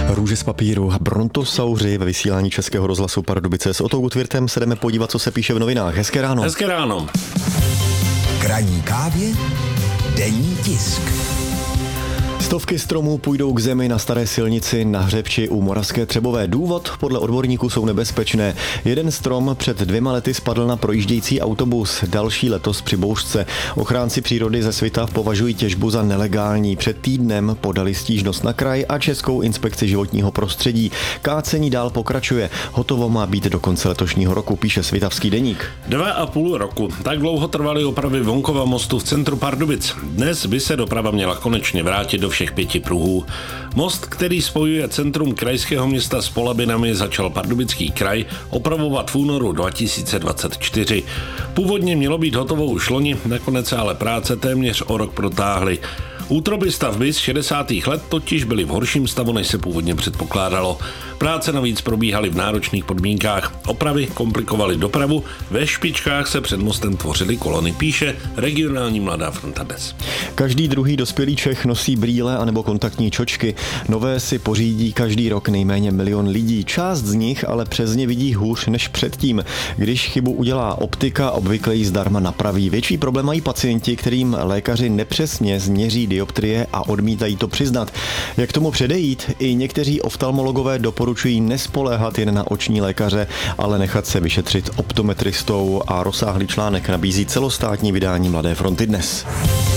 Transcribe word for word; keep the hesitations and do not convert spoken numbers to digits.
Růže z papíru, brontosauři ve vysílání Českého rozhlasu Pardubice. S Otou Gutwirtem se jdeme podívat, co se píše v novinách. Hezké ráno. Hezké ráno. K ranní kávě denní tisk. Stovky stromů půjdou k zemi na staré silnici na Hřebči u Moravské Třebové. Důvod podle odborníků jsou nebezpečné. Jeden strom před dvěma lety spadl na projíždějící autobus, další letos při bouřce. Ochránci přírody ze Svitav považují těžbu za nelegální. Před týdnem podali stížnost na kraj a Českou inspekci životního prostředí. Kácení dál pokračuje. Hotovo má být do konce letošního roku, píše Svitavský deník. Dva a půl roku. Tak dlouho trvaly opravy Vonkova mostu v centru Pardubic. Dnes by se doprava měla konečně vrátit do všech pěti pruhů. Most, který spojuje centrum krajského města s Polabinami, začal Pardubický kraj opravovat v únoru dva tisíce dvacet čtyři. Původně mělo být hotovo už loni, nakonec se ale práce téměř o rok protáhly. Útroby stavby z šedesátých let totiž byly v horším stavu, než se původně předpokládalo. Práce navíc probíhaly v náročných podmínkách. Opravy komplikovaly dopravu, ve špičkách se před mostem tvořily kolony, píše regionální Mladá fronta dnes. Každý druhý dospělý Čech nosí brýle anebo kontaktní čočky. Nové si pořídí každý rok nejméně milion lidí. Část z nich ale přes ně vidí hůř než předtím. Když chybu udělá optika, obvykle ji zdarma napraví. Větší problém mají pacienti, kterým lékaři nepřesně změří dioptrie a odmítají to přiznat. Jak tomu předejít? I někteří oftalmologové doporučují nespoléhat jen na oční lékaře, ale nechat se vyšetřit optometristou, a rozsáhlý článek nabízí celostátní vydání Mladé fronty dnes.